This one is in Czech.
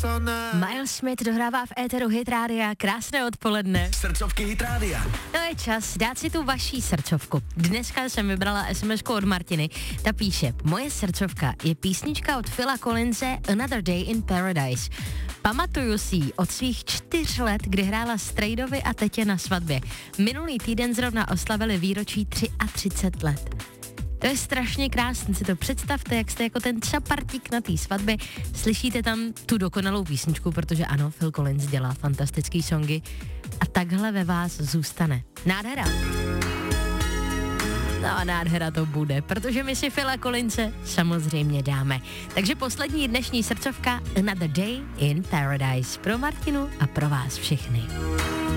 Miles Smith dohrává v éteru Hit Rádia. Krásné odpoledne. Srdcovky Hit Rádia. No je čas dát si tu vaší srdcovku. Dneska jsem vybrala SMS-ku od Martiny. Ta píše: moje srdcovka je písnička od Phila Collinse Another Day in Paradise. Pamatuju si ji od svých 4 let, kdy hrála Strejdovi a tetě na svatbě. Minulý týden zrovna oslavili výročí 33 let. To je strašně krásné, si to představte, jak jste jako ten čapartík na té svatbě, slyšíte tam tu dokonalou písničku, protože ano, Phil Collins dělá fantastický songy a takhle ve vás zůstane. Nádhera. No a nádhera to bude, protože my si Phila Collinse samozřejmě dáme. Takže poslední dnešní srdcovka Another Day in Paradise pro Martinu a pro vás všechny.